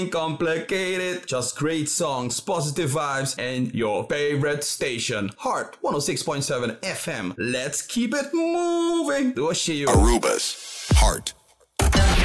complicated. Just great songs, positive vibes, and your favorite station, Heart 106.7 FM. Let's keep it moving. Doortje, joh. Aruba's Heart